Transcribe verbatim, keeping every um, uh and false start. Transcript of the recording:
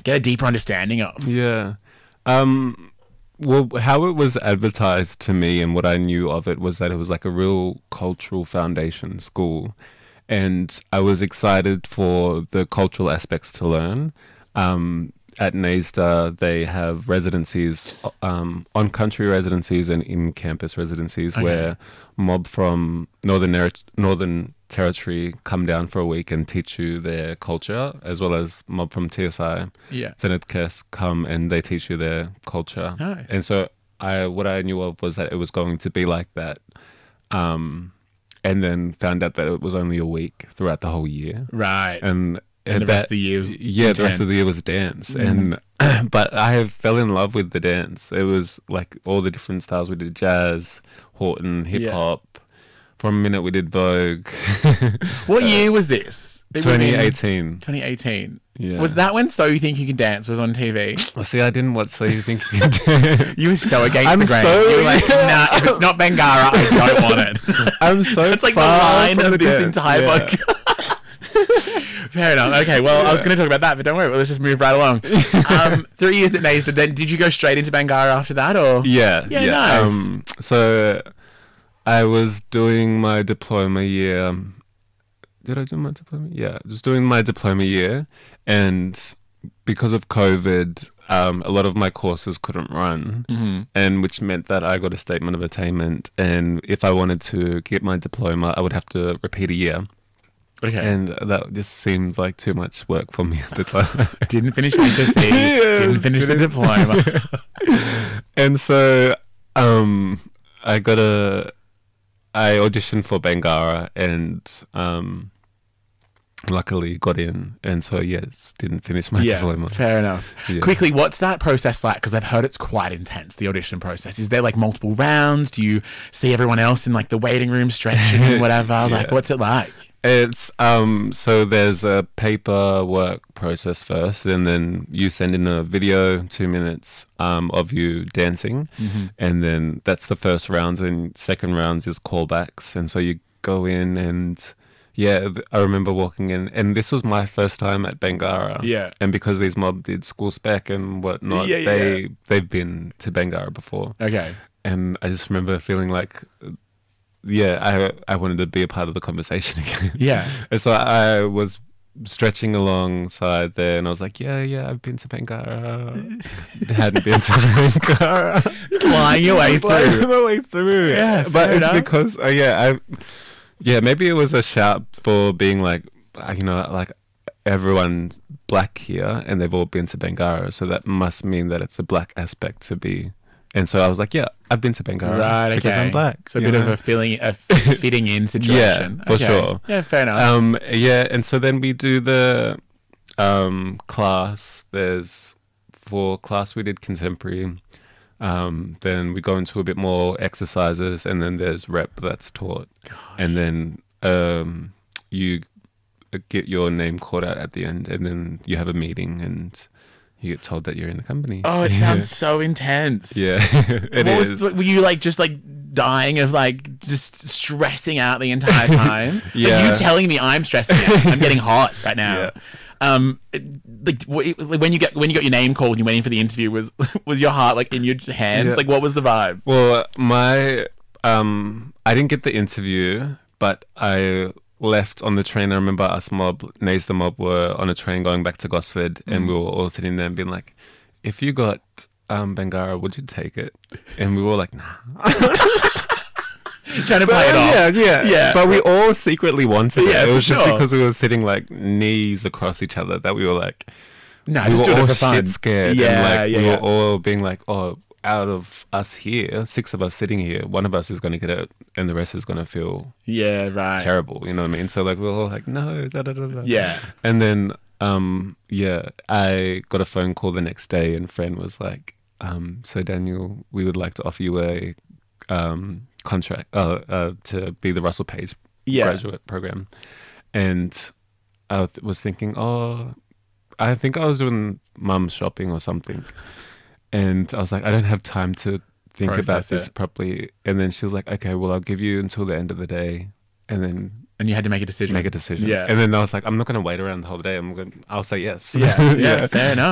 get a deeper understanding of. Yeah. Um, well, how it was advertised to me and what I knew of it was that it was like a real cultural foundation school. And I was excited for the cultural aspects to learn. Um, at NAISDA, they have residencies, um, on-country residencies and in-campus residencies Okay. where mob from Northern Ner- Northern Territory come down for a week and teach you their culture, as well as mob from T S I, Yeah. Senate come and they teach you their culture. Nice. And so I, what I knew of was that it was going to be like that. Um, and then found out that it was only a week throughout the whole year. Right. And, And the that, rest of the year was yeah, the rest of the intense. year was dance. Mm. And but I fell in love with the dance. It was like all the different styles. We did jazz, Horton, hip hop. For a minute, we did Vogue. What year was this? It would've been twenty eighteen. twenty eighteen. Yeah. Was that when So You Think You Can Dance was on T V? Well, see, I didn't watch So You Think You Can Dance. You were so against I'm the grain. so- You were like, nah, if it's not Bangara, I don't want it. I'm so It's like the far line from of the this dance. entire Yeah. podcast. Fair enough. Okay, well, I was going to talk about that, but don't worry. Well, let's just move right along. Um, three years at NAISDA. Then did you go straight into Bangara after that, or Yeah, Yeah, yeah. nice. Um, so I was doing my diploma year. um, Did I do my diploma? Yeah, just doing my diploma year, and because of COVID, um, a lot of my courses couldn't run, Mm-hmm. and which meant that I got a statement of attainment. And if I wanted to get my diploma, I would have to repeat a year. Okay. And that just seemed like too much work for me at the time. Didn't finish H S C. Didn't finish the diploma. And so um, I got a... I auditioned for Bangara and um, luckily got in. And so, yes, didn't finish my Yeah, diploma. fair enough. Yeah. Quickly, what's that process like? Because I've heard it's quite intense, the audition process. Is there like multiple rounds? Do you see everyone else in like the waiting room stretching and whatever? Like, Yeah. what's it like? It's um so there's a paperwork process first, and then you send in a video, two minutes um of you dancing, Mm-hmm. and then that's the first rounds, and second rounds is callbacks, and so you go in and yeah, th- I remember walking in, and this was my first time at Bangara. Yeah. and because these mob did school spec and whatnot, Yeah, they yeah. they've been to Bangara before, Okay. and I just remember feeling like. Yeah, I I wanted to be a part of the conversation again. Yeah. And so I was stretching alongside there, and I was like, yeah, yeah, I've been to Bangara. Hadn't been to Bangara. Just lying your way Just lying through. my way through. Yeah, but fair it's enough. because, uh, yeah, I, yeah, maybe it was a shout for being like, uh, you know, like everyone's black here, and they've all been to Bangara, so that must mean that it's a black aspect to be. And so I was like, yeah, I've been to Bangara Right, okay. because I'm black. So a you bit of know? a feeling, a f- fitting in situation. Yeah, for Okay. sure. Yeah, fair enough. Um, yeah, and so then we do the um, class. There's for class we did contemporary. Um, then we go into a bit more exercises, and then there's rep that's taught, and then um, you get your name called out at the end, and then you have a meeting, and you get told that you're in the company. oh, it Yeah. sounds so intense. Yeah, it What was- is. were you like just like dying of like just stressing out the entire time? Like Yeah. you telling me I'm stressing out. I'm getting hot right now. Yeah. Um, it- like w- when you get when you got your name called and you went in for the interview, was was your heart like in your hands? Yeah. Like what was the vibe? Well, my um, I didn't get the interview, but I left on the train. I remember us mob, Nays the mob, were on a train going back to Gosford, and we were all sitting there and being like, "If you got um, Bangara, would you take it?" And we were like, "Nah." Trying to play it off. yeah, yeah, Yeah. But we all secretly wanted Yeah, it. It for was just sure. because we were sitting like knees across each other that we were like, No, we just were do it all for fun. shit scared. Yeah, and like yeah, we yeah. were all being like, "Oh, out of us here, six of us sitting here, one of us is going to get it, and the rest is going to feel Yeah, right. terrible." You know what I mean? So like we were all like, "No, da da da da." Yeah. And then um yeah, I got a phone call the next day, and friend was like, um, "So Daniel, we would like to offer you a um contract uh, uh to be the Russell Page Yeah. graduate program." And I th- was thinking, oh, I think I was doing mum's shopping or something. And I was like, I don't have time to think about Process this it. properly. And then she was like, okay, well, I'll give you until the end of the day, and then And you had to make a decision. make a decision. Yeah. And then I was like, I'm not going to wait around the whole day. I'm going. I'll say yes. Yeah, yeah, fair enough.